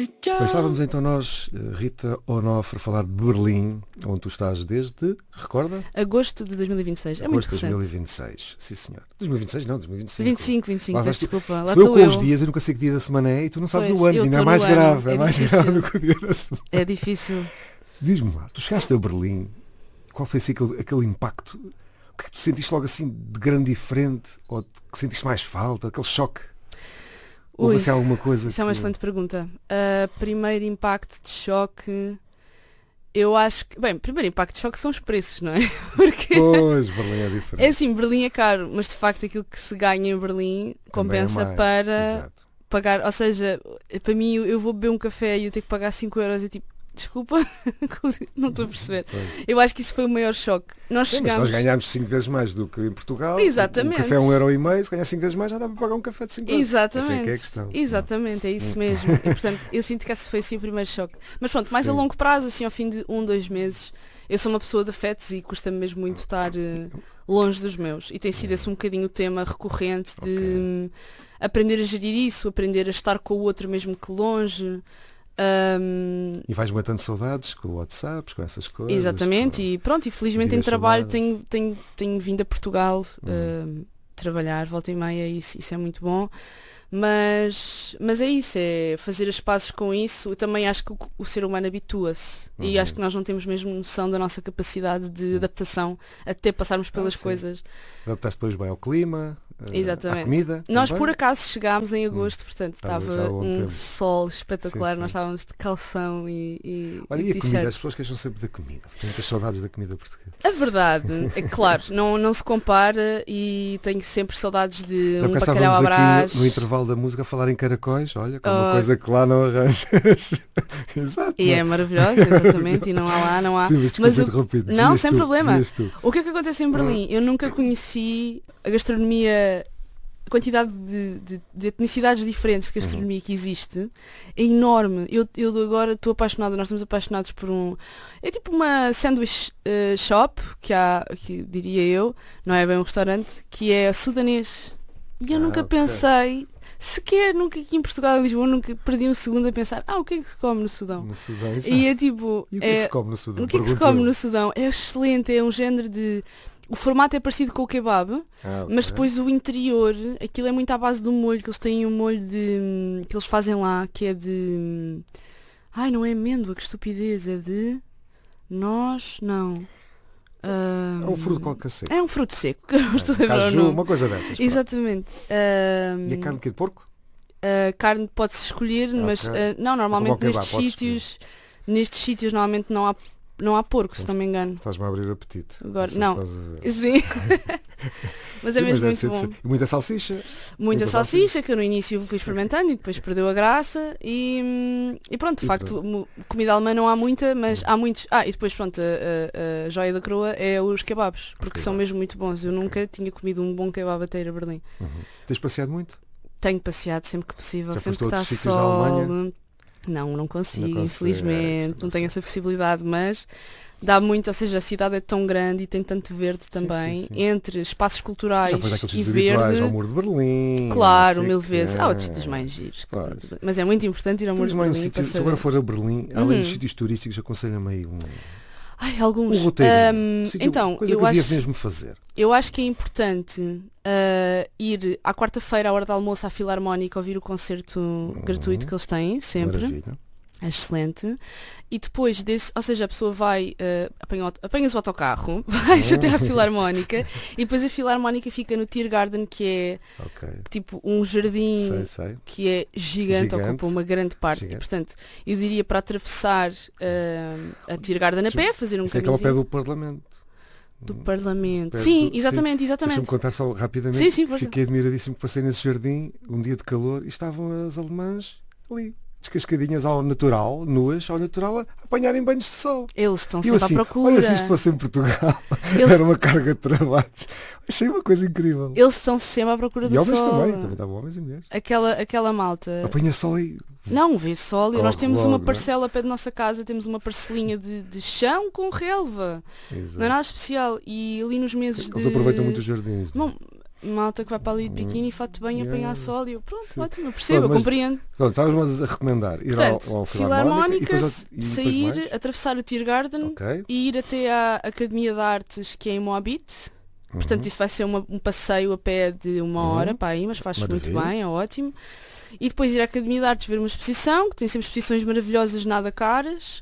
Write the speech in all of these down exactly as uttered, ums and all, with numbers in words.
Bem, estávamos então nós, Rita Onofre, a falar de Berlim, onde tu estás desde, recorda? Agosto de dois mil e vinte e seis. É muito Agosto de recente. dois mil e vinte e seis, sim senhor. dois mil e vinte e seis não, dois mil e vinte e cinco. vinte e cinco, vinte e cinco, Lá peço vais tu. desculpa. Lá Sou eu estou com eu. os dias, eu nunca sei que dia da semana é e tu não sabes Pois, o ano, eu ainda é estou mais no ano, grave, é, é mais difícil. grave do que o dia da semana. É difícil. Diz-me lá, tu chegaste a Berlim, qual foi assim aquele, aquele impacto? O que é que tu sentiste logo assim de grande diferente? Ou que sentiste mais falta? Aquele choque? Houve Ui, assim alguma coisa? Isso é uma que... excelente pergunta. Uh, primeiro impacto de choque, eu acho que... Bem, primeiro impacto de choque são os preços, não é? Porque Pois, Berlim é diferente. é assim, Berlim é caro, mas de facto aquilo que se ganha em Berlim compensa é mais, para exato. pagar. Ou seja, para mim eu vou beber um café e eu tenho que pagar cinco euros e tipo, desculpa, não estou a perceber. Pois. Eu acho que isso foi o maior choque. Nós Sim, mas chegámos... nós ganhámos cinco vezes mais do que em Portugal. Exatamente. Um café é um euro e meio, se ganhar cinco vezes mais já dá para pagar um café de cinco euros. Exatamente, Essa é que é a questão. exatamente, é isso Hum. mesmo. E, portanto, eu sinto que esse foi assim o primeiro choque. Mas pronto, mais Sim. a longo prazo, assim ao fim de um, dois meses, eu sou uma pessoa de afetos e custa-me mesmo muito estar eh, longe dos meus. E tem sido esse um bocadinho o tema recorrente de Ok. hum, aprender a gerir isso, aprender a estar com o outro mesmo que longe. Hum, E vais matando saudades com o WhatsApp, com essas coisas. Exatamente, com... e pronto, e felizmente em Vidas trabalho chamadas. tenho, tenho, tenho vindo a Portugal Uhum. uh, trabalhar, volta e meia, isso, isso é muito bom. Mas, mas é isso, é fazer as pazes com isso. Eu também acho que o, o ser humano habitua-se e Uhum. acho que nós não temos mesmo noção da nossa capacidade de adaptação até passarmos pelas Ah, sim. coisas. Adaptaste depois bem ao clima, eh, Exatamente. à comida. Nós também? por acaso chegámos em agosto, portanto Estava já estava há bom um tempo. sol espetacular, Sim, sim. nós estávamos de calção e, e, Olha, e e a comida? As t-shirts. pessoas queixam sempre da comida. Tenho muitas saudades da comida portuguesa. A verdade, é claro, não, não se compara e tenho sempre saudades de Já um cá bacalhau à estávamos brás. aqui no, no intervalo da música a falar em caracóis, olha, que é uma Oh. coisa que lá não arranjas. Exato. E é maravilhosa, exatamente, e não há lá, não há. Sim, mas, Mas desculpa o- interrompido. Não, Dizias sem tu, problema. dizias tu. O que é que acontece em Berlim? Eu nunca conheci a gastronomia, a quantidade de, de, de etnicidades diferentes de gastronomia que existe é enorme. Eu, eu agora estou apaixonada, nós estamos apaixonados por um... É tipo uma sandwich eh, shop, que há, que diria eu, não é bem um restaurante, que é sudanês. E eu Ah, nunca ok. pensei, sequer nunca aqui em Portugal, em Lisboa, nunca perdi um segundo a pensar, ah, o que é que se come no Sudão? No Sudão, exato. E é tipo... E o que é que é- se come no Sudão? o que é que se Pergunto come eu. no Sudão? É excelente, é um género de... O formato é parecido com o kebab, Ah, ok. mas depois o interior, aquilo é muito à base do molho, que eles têm um molho de... hum, que eles fazem lá, que é de... hum, Ai, não é amêndoa, que estupidez, é de... Nós, não. É um fruto qualquer seco. É um fruto seco, que eu não estou a lembrar o Caju, nome. uma coisa dessas. pronto. Exatamente. E a Hum, carne que é de porco? a carne pode-se escolher, Ok. mas ah, não, normalmente como ao kebab, nestes podes sítios, nestes sítios normalmente não há, não há porco, se não me engano. Estás-me a abrir o apetite. Agora- sei se não. estás a ver. Sim. Mas é Sim, mesmo deve muito ser- bom. ser- E muita salsicha. Muita muita salsicha, que eu no início fui experimentando e depois perdeu a graça e, hum, e pronto, de E facto, pronto. mo- comida alemã não há muita, mas há muitos. Ah, e depois pronto, a, a- a joia da coroa é os kebabs, porque são kebabs. mesmo muito bons. Eu nunca tinha comido um bom kebab até ir a Berlim. Uhum. Tens passeado muito? Tenho passeado sempre que possível, Já sempre foste que a está outros sítios da sol. Alemanha? Não, não consigo, Não consegues, infelizmente, não não tenho essa possibilidade, mas dá muito, ou seja, a cidade é tão grande e tem tanto verde também, sim, sim. entre espaços culturais Já foi daqueles e sítios habituais verde. ao Muro de Berlim. Claro, não sei mil quê. vezes. Há outros sítios mais giros. Claro. Mas é muito importante ir ao Muro de Tens mais um Berlim sítio, para se agora saber. for a Berlim, além dos Uhum. sítios turísticos, aconselha-me aí um, Ai, alguns. um roteiro. Ahm, Sítio- então, coisa eu que eu devia acho, mesmo fazer. eu acho que é importante ah, ir à quarta-feira, à hora do almoço, à Filarmónica, ouvir o concerto gratuito que eles têm, sempre. Maravilha. É excelente. E depois desse, ou seja, a pessoa vai, uh, apanha, o- apanhas o autocarro, vais até à Filarmónica e depois a Filarmónica fica no Tiergarten, que é Ok. tipo um jardim Sei, sei. que é gigante, Gigante. ocupa uma grande parte. Gigante. E, portanto, eu diria para atravessar uh, a Tiergarten a pé, fazer um Isso é aquele ao pé caminho do Parlamento. do Parlamento. Pé Sim, do- exatamente, Deixa-me exatamente. contar só rapidamente. Sim, sim, força. Fiquei admiradíssimo que passei nesse jardim, um dia de calor, e estavam as alemãs ali, descascadinhas ao natural, nuas, ao natural, a apanharem banhos de sol. Eles estão E eu sempre assim, à procura. olha, se isto fosse em Portugal, Eles- era uma carga de trabalhos. Achei uma coisa incrível. Eles estão sempre à procura E do homens sol. também, também estavam homens e mulheres. Aquela, aquela malta. Apanha sol aí. Não, vê sol. E nós Corre temos logo, uma não é? parcela ao pé da nossa casa, temos uma parcelinha de, de chão com relva. Exato. Não é nada especial. E ali nos meses Eles de... aproveitam muito os jardins. Bom, malta que vai para ali de biquíni e fato bem, Yeah. apanhar sol e eu, pronto, Sim. ótimo, eu percebo, Pronto, eu mas- compreendo. Pronto, estavas-me a recomendar ir Portanto, ao, ao Filarmónica, e depois, ao- e depois sair, mais? atravessar o Tiergarten Ok. e ir até à Academia de Artes, que é em Moabit. Portanto, Uhum. isso vai ser uma- um passeio a pé de uma Uhum. hora para aí, mas faz muito Maravilha. bem, é ótimo. E depois ir à Academia de Artes ver uma exposição, que tem sempre exposições maravilhosas, nada caras.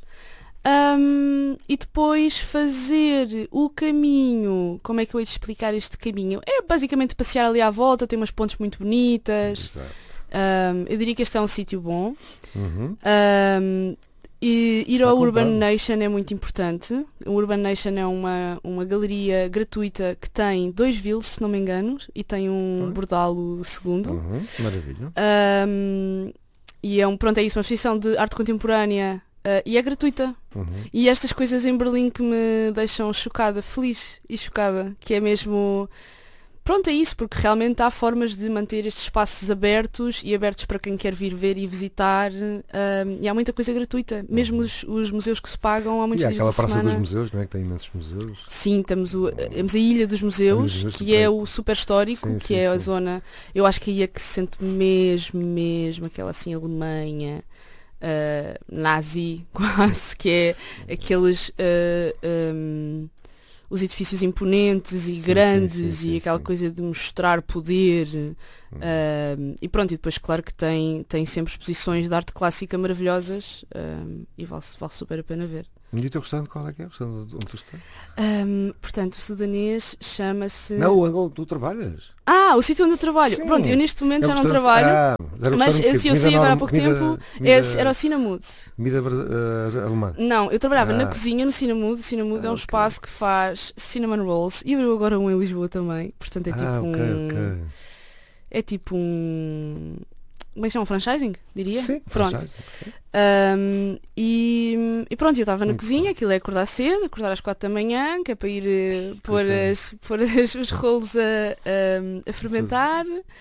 Ahm, e depois fazer o caminho, como é que eu hei de explicar este caminho? É basicamente passear ali à volta, tem umas pontes muito bonitas. Exato. Ahm, eu diria que este é um sítio bom. Uhum. Ahm, e ir Está ao Urban comprado. Nation é muito importante. O Urban Nation é uma, uma galeria gratuita que tem dois vils, se não me engano, e tem um Tá. bordalo segundo. Uhum. Maravilha. Ahm, e é um, pronto, é isso, uma exposição de arte contemporânea ah, e é gratuita. Uhum. E estas coisas em Berlim que me deixam chocada, feliz e chocada, que é mesmo... Pronto, é isso, porque realmente há formas de manter estes espaços abertos e abertos para quem quer vir ver e visitar. ahm, e há muita coisa gratuita. Mesmo os, os museus que se pagam, há muitos E há dias aquela da praça semana. dos museus, não é? Que tem imensos museus. Sim, temos, o, temos a Ilha dos Museus, Museus que também. é o super histórico, Sim, que sim, é a sim. zona, eu acho que aí é que se sente mesmo, mesmo, aquela assim Alemanha, ah, nazi, quase, que é aqueles, ah, ahm, os edifícios imponentes e Sim, grandes sim, sim, sim, e aquela sim. coisa de mostrar poder. Uhum. ahm, e pronto, e depois claro que tem, tem sempre exposições de arte clássica maravilhosas ahm, e vale, vale super a pena ver. E o teu restaurante qual é que é? O restaurante onde tu estás? Ahm, portanto, o sudanês chama-se... Não, onde tu trabalhas. Ah, o sítio onde eu trabalho. Sim. Pronto, eu neste momento É já um não restaurante- trabalho, Ah, era um mas restaurante eu, que eu comida saí agora há norma- pouco comida- tempo. comida- É, era o Cinnamud. Comida bra- eh, alemã. Não, eu trabalhava Ah. na cozinha no Cinnamud. O Cinnamud Ah, é um ok. espaço que faz cinnamon rolls e abriu agora um em Lisboa também. Portanto é tipo Ah, ok, um. ok. É tipo um. Como é que chama? Um franchising, diria? Sim, Pronto. franchising, sim. Um, e, e pronto, eu estava na Muito cozinha, bem. aquilo é acordar cedo, acordar às quatro da manhã, que é para ir eh, pôr, Coitado. as, pôr as, os rolos a, a, a fermentar,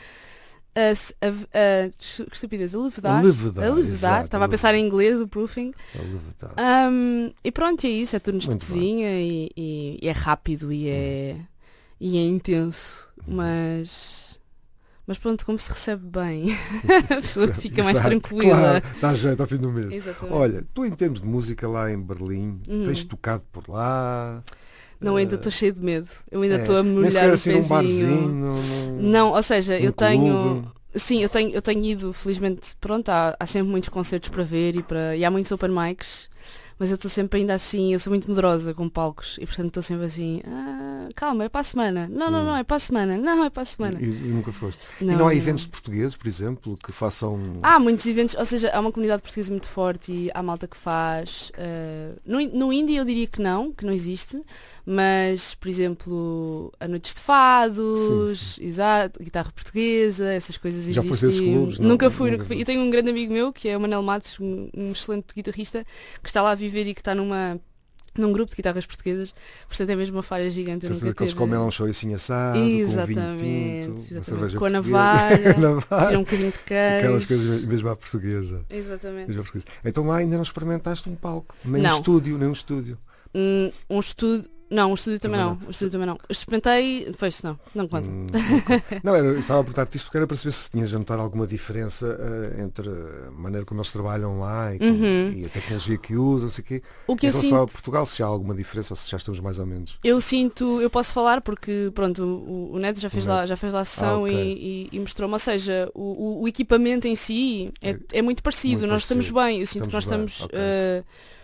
a, s- a, a, que estupidez, a levedar. A levedar, A levedar, exato, estava a pensar em inglês, o proofing. A levedar. Um, e pronto, é isso, é turnos de Muito bem. cozinha e, e- e é rápido e é, e é intenso, mas... Mas pronto, como se recebe bem, a pessoa fica mais Exato, tranquila. Claro, dá jeito ao fim do mês. Exatamente. Olha, tu em termos de música lá em Berlim, Uhum. tens tocado por lá? Não, ainda estou cheio de medo. Eu ainda estou É, a nem mergulhar sequer o assim num pezinho. barzinho, num- Não, ou seja, num eu tenho. clube? Sim, eu tenho, eu tenho ido, felizmente, pronto, há, há sempre muitos concertos para ver e, para, e há muitos open mics, mas eu estou sempre ainda assim, eu sou muito medrosa com palcos e portanto estou sempre assim, ah, calma, é para a semana. Não, não, Hum. não, é para a semana. Não, é para a semana. E, e nunca foste. e não há eventos portugueses, por exemplo, que façam. Há muitos eventos, ou seja, há uma comunidade portuguesa muito forte e há malta que faz. eh, no, no indie eu diria que não, que não existe, mas, por exemplo, a noites de fados, Sim, exato, guitarra portuguesa, essas coisas Já existem. foste a esses clubes? Não? Nunca fui, Nunca nunca fui. fui. Eu tenho um grande amigo meu, que é o Manel Matos, um, um excelente guitarrista, que está lá a viver e que está numa. Num grupo de guitarras portuguesas, portanto é mesmo uma falha gigante. Eu Certeza nunca que eles ter- comem lá um show assim assado, Exatamente, com vinho tinto, uma exatamente. cerveja Com a portuguesa. navalha, Navalha. tirar um bocadinho de queijo. Aquelas coisas mesmo à portuguesa. Exatamente. Mesmo à portuguesa. Então lá ainda não experimentaste um palco, nem um Não. estúdio, nem um estúdio. Um, um estúdio. Não, um estúdio também Também não. Um estúdio também não. Eu experimentei. Depois não. Não conta. Hum, ok. Não, era, eu estava a perguntar-te isto porque era para saber se tinhas notado alguma diferença eh, entre a maneira como eles trabalham lá e, com- Uhum. e a tecnologia que usam, não sei o quê. O que Em eu relação a sinto. Portugal, se há alguma diferença ou se já estamos mais ou menos. Eu sinto, eu posso falar porque pronto, o, o Neto já fez O lá, Neto. já fez lá a sessão Ah, ok. e, e- e mostrou-me, ou seja, o, o- o equipamento em si é, É é muito parecido, muito nós parecido. estamos bem, eu sinto que nós Estamos estamos. bem, ok. eh,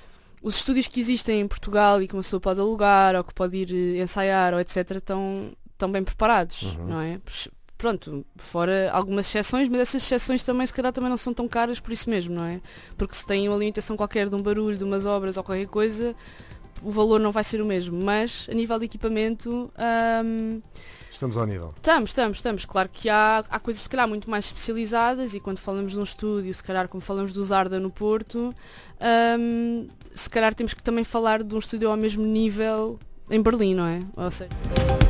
os estúdios que existem em Portugal e que uma pessoa pode alugar ou que pode ir eh, ensaiar ou etcétera estão, estão bem preparados, Uhum. não é? Pois, pronto, fora algumas exceções, mas essas exceções também se calhar também não são tão caras por isso mesmo, não é? Porque se tem uma limitação qualquer de um barulho, de umas obras ou qualquer coisa, o valor não vai ser o mesmo, mas a nível de equipamento hum, Estamos ao nível. estamos, estamos, estamos. Claro que há, há coisas se calhar muito mais especializadas e quando falamos de um estúdio, se calhar como falamos do Zarda no Porto, hum, se calhar temos que também falar de um estúdio ao mesmo nível em Berlim, não é? Ou seja,